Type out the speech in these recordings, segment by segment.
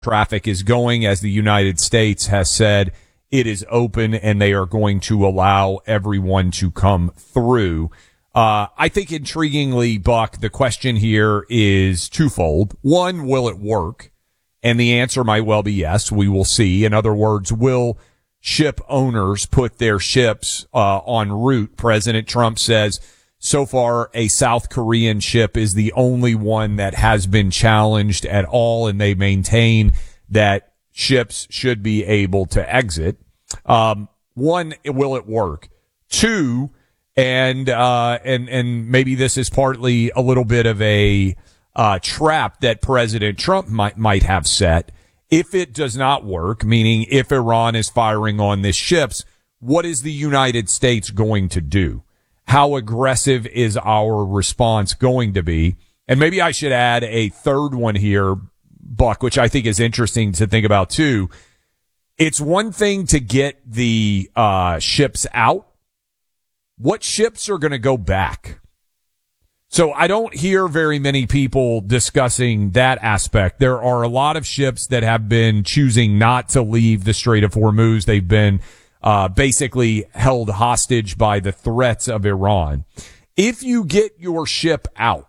traffic is going, as the United States has said it is open and they are going to allow everyone to come through. I think intriguingly, Buck, the question here is twofold. One, will it work? And the answer might well be yes. We will see. In other words, will ship owners put their ships en route? President Trump says so far a South Korean ship is the only one that has been challenged at all, and they maintain that ships should be able to exit. One, will it work? Two, and maybe this is partly a little bit of a trap that President Trump might have set. If it does not work, meaning if Iran is firing on these ships, what is the United States going to do? How aggressive is our response going to be? And maybe I should add a third one here, Buck, which I think is interesting to think about too. It's one thing to get the ships out. What ships are going to go back? So I don't hear very many people discussing that aspect. There are a lot of ships that have been choosing not to leave the Strait of Hormuz. They've been basically held hostage by the threats of Iran. If you get your ship out,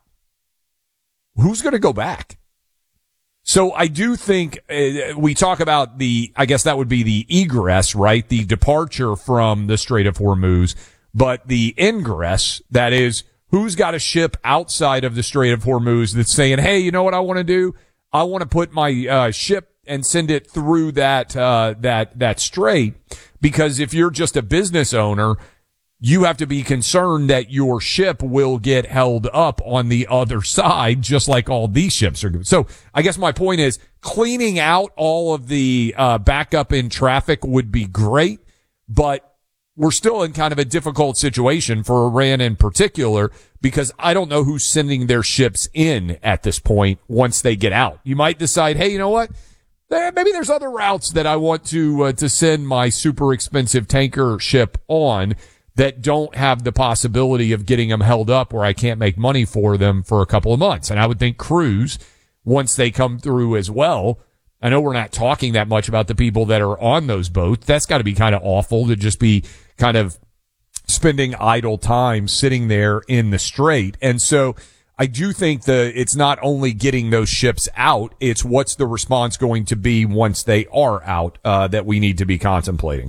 who's going to go back? So I do think we talk about I guess that would be the egress, right? The departure from the Strait of Hormuz, but the ingress, that is, who's got a ship outside of the Strait of Hormuz that's saying, hey, you know what I want to do? I want to put my ship and send it through that strait, because if you're just a business owner, you have to be concerned that your ship will get held up on the other side, just like all these ships are doing. So I guess my point is cleaning out all of the backup in traffic would be great, but we're still in kind of a difficult situation for Iran in particular, because I don't know who's sending their ships in at this point once they get out. You might decide, hey, you know what? Maybe there's other routes that I want to send my super expensive tanker ship on that don't have the possibility of getting them held up where I can't make money for them for a couple of months. And I would think cruise, once they come through as well. I know we're not talking that much about the people that are on those boats. That's got to be kind of awful to just be kind of spending idle time sitting there in the strait. And so I do think it's not only getting those ships out, it's what's the response going to be once they are out that we need to be contemplating.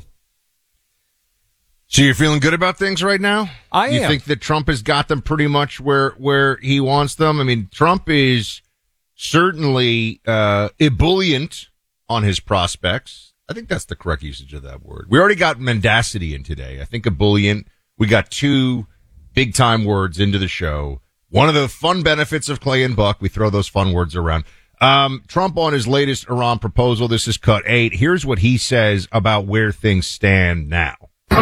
So you're feeling good about things right now? I am. You think that Trump has got them pretty much where he wants them? I mean, Trump is certainly ebullient on his prospects. I think that's the correct usage of that word. We already got mendacity in today. I think ebullient. We got two big-time words into the show. One of the fun benefits of Clay and Buck, we throw those fun words around. Trump on his latest Iran proposal, this is cut 8. Here's what he says about where things stand now. No,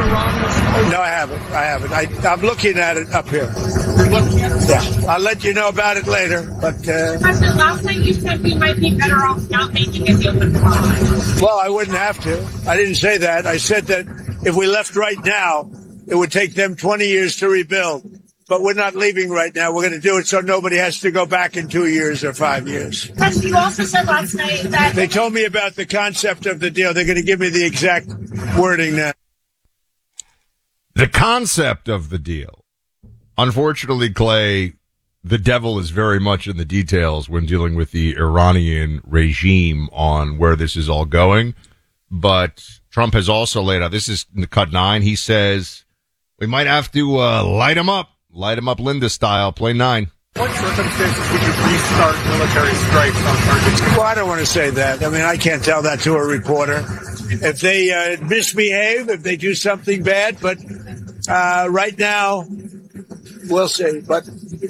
I haven't. I'm looking at it up here. You're looking at it? Yeah. I'll let you know about it later. But President, last night you said we might be better off not making a deal with Iran. Well, I wouldn't have to. I didn't say that. I said that if we left right now, it would take them 20 years to rebuild. But we're not leaving right now. We're going to do it so nobody has to go back in 2 years or 5 years. President, you also said last night that they told me about the concept of the deal. They're going to give me the exact wording now. The concept of the deal. Unfortunately, Clay, the devil is very much in the details when dealing with the Iranian regime on where this is all going. But Trump has also laid out, this is in the cut 9, he says, we might have to light him up Linda style, play 9. What circumstances would you restart military strikes on targets? Well, I don't want to say that. I mean, I can't tell that to a reporter. If they misbehave, if they do something bad, but right now, we'll see. But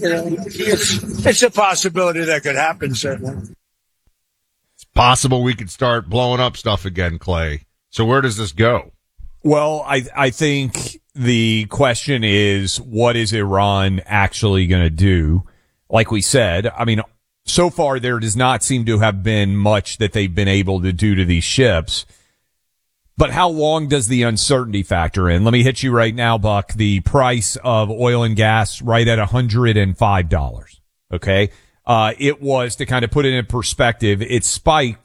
it's a possibility that could happen, certainly. It's possible we could start blowing up stuff again, Clay. So where does this go? Well, I think the question is, what is Iran actually going to do? Like we said, I mean, so far there does not seem to have been much that they've been able to do to these ships. But how long does the uncertainty factor in? Let me hit you right now, Buck. The price of oil and gas right at $105. Okay. It was, to kind of put it in perspective, it spiked